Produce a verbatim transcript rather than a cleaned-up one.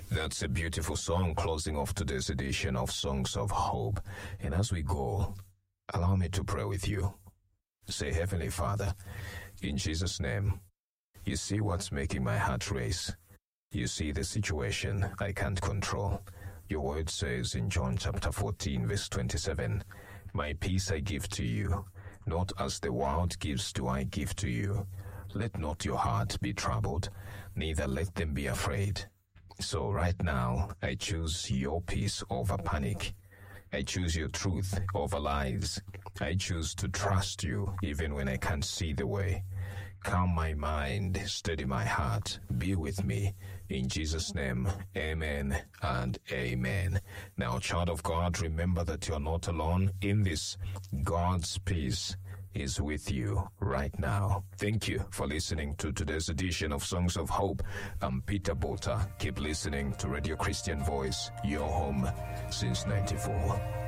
That's a beautiful song closing off today's edition of Songs of Hope. And as we go, allow me to pray with you. Say, Heavenly Father, in Jesus' name, you see what's making my heart race. You see the situation I can't control. Your word says in John chapter fourteen, verse twenty-seven, my peace I give to you, not as the world gives do I give to you. Let not your heart be troubled, neither let them be afraid. So right now, I choose your peace over panic. I choose your truth over lies. I choose to trust you even when I can't see the way. Calm my mind, steady my heart, be with me. In Jesus' name, amen and amen. Now, child of God, remember that you're not alone in this. God's peace is with you right now. Thank you for listening to today's edition of Songs of Hope. I'm Peter Bolter. Keep listening to Radio Christian Voice, your home since ninety-four.